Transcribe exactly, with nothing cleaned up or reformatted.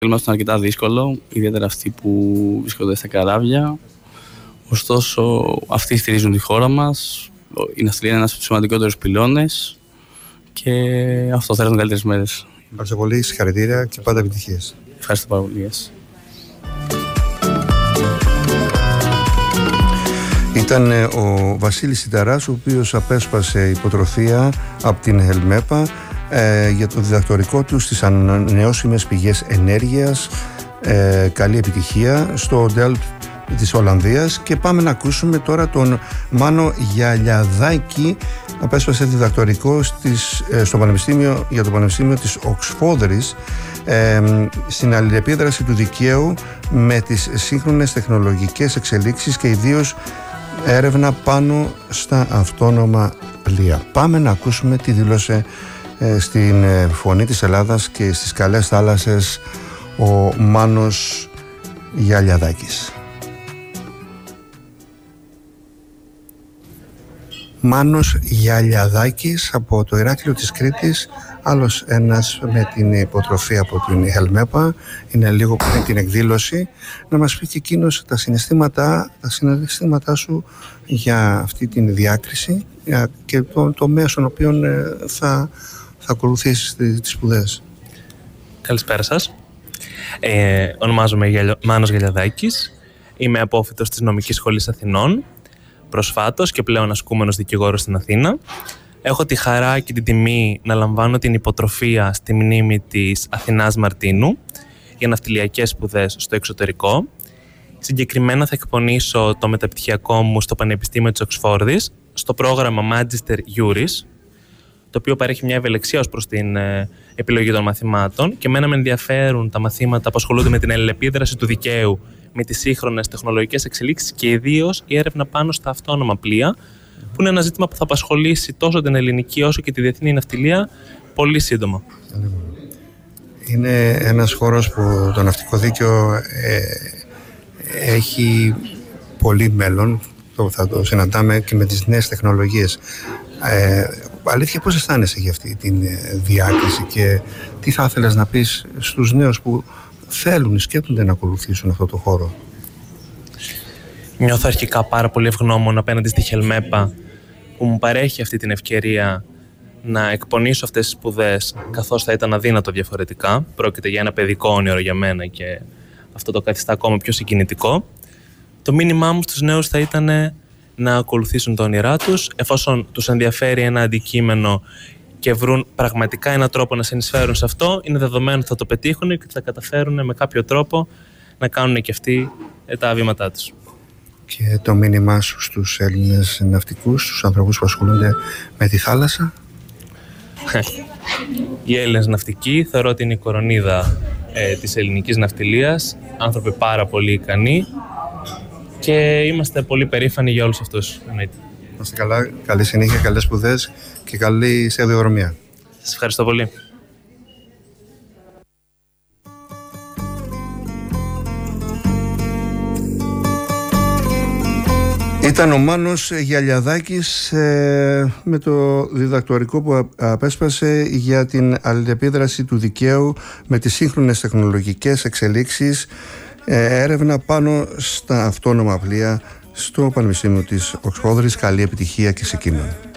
ήταν αρκετά δύσκολο, ιδιαίτερα αυτοί που βρίσκονται στα καράβια. Ωστόσο, αυτοί στηρίζουν τη χώρα μας. Η ναυτιλία είναι ένας από τους σημαντικότερους πυλώνες και αυτό θα έρθουν καλύτερες μέρες. Ευχαριστώ πολύ, συγχαρητήρια και πάντα επιτυχίες. Ευχαριστώ πάρα πολύ. Ήταν ο Βασίλης Σιταράς, ο οποίος απέσπασε υποτροφία από την Ελμέπα ε, για το διδακτορικό του στις ανανεώσιμες πηγές ενέργειας. Ε, καλή επιτυχία στο Delft της Ολλανδίας. Και πάμε να ακούσουμε τώρα τον Μάνο Γιαλιαδάκη. Απέσπασε διδακτορικό στις, ε, στο Πανεπιστήμιο, για το Πανεπιστήμιο της Οξφόρδης ε, στην αλληλεπίδραση του δικαίου με τις σύγχρονες τεχνολογικές εξελίξεις και ιδίως έρευνα πάνω στα αυτόνομα πλοία. Πάμε να ακούσουμε τι δήλωσε ε, στην ε, Φωνή της Ελλάδας και στις καλές θάλασσες ο Μάνος Γιαλιαδάκης. Μάνος Γιαλιαδάκης από το Ηράκλειο της Κρήτης, άλλος ένας με την υποτροφία από την Ελμέπα, είναι λίγο πριν την εκδήλωση. Να μας πει και εκείνος τα συναισθήματα, τα συναισθήματά σου για αυτή την διάκριση και το τομέα στον οποίο θα, θα ακολουθήσεις τις σπουδές. Καλησπέρα σας. Ε, ονομάζομαι Γελιο... Μάνος Γιαλιαδάκης. Είμαι απόφοιτος της Νομικής Σχολής Αθηνών, προσφάτως και πλέον ασκούμενος δικηγόρος στην Αθήνα. Έχω τη χαρά και την τιμή να λαμβάνω την υποτροφία στη μνήμη της Αθηνάς Μαρτίνου για ναυτιλιακές σπουδές στο εξωτερικό. Συγκεκριμένα θα εκπονήσω το μεταπτυχιακό μου στο Πανεπιστήμιο της Οξφόρδης, στο πρόγραμμα Magister Juris, το οποίο παρέχει μια ευελιξία ως προς την ε, επιλογή των μαθημάτων, και εμένα με ενδιαφέρουν τα μαθήματα που ασχολούνται με την αλληλεπίδραση του δικαίου με τις σύγχρονες τεχνολογικές εξελίξεις και ιδίως η έρευνα πάνω στα αυτόνομα πλοία, που είναι ένα ζήτημα που θα απασχολήσει τόσο την ελληνική όσο και τη διεθνή ναυτιλία πολύ σύντομα. Είναι ένας χώρος που το ναυτικό δίκαιο ε, έχει πολύ μέλλον. Το, θα το συναντάμε και με τις νέες τεχνολογίες. Ε, αλήθεια, πώς αισθάνεσαι για αυτή τη διάκριση και τι θα ήθελες να πεις στους νέους που θέλουν, σκέπτονται να ακολουθήσουν αυτό το χώρο? Νιώθω αρχικά πάρα πολύ ευγνώμων απέναντι στη Χελμέπα που μου παρέχει αυτή την ευκαιρία να εκπονήσω αυτές τις σπουδές, καθώς θα ήταν αδύνατο διαφορετικά. Πρόκειται για ένα παιδικό όνειρο για μένα και αυτό το καθιστά ακόμα πιο συγκινητικό. Το μήνυμά μου στους νέους θα ήταν να ακολουθήσουν τα όνειρά τους, εφόσον τους ενδιαφέρει ένα αντικείμενο και βρουν πραγματικά έναν τρόπο να συνεισφέρουν σε αυτό, είναι δεδομένο ότι θα το πετύχουν και θα καταφέρουν με κάποιο τρόπο να κάνουν και αυτοί τα βήματά τους. Και το μήνυμά σου στους Έλληνες ναυτικούς, στους ανθρώπους που ασχολούνται με τη θάλασσα? Οι Έλληνες ναυτικοί θεωρώ ότι είναι η κορονίδα ε, της ελληνικής ναυτιλίας, άνθρωποι πάρα πολύ ικανοί και είμαστε πολύ περήφανοι για όλους αυτούς. Να είστε καλά, καλή συνέχεια, καλές σπουδές και καλή σταδιοδρομία. Σας ευχαριστώ πολύ. Ήταν ο Μάνος Γιαλιαδάκης ε, με το διδακτορικό που απέσπασε για την αλληλεπίδραση του δικαίου με τις σύγχρονες τεχνολογικές εξελίξεις, ε, έρευνα πάνω στα αυτόνομα πλοία στο Πανεπιστήμιο της Οξφόρδης. Καλή επιτυχία και σε εκείνον.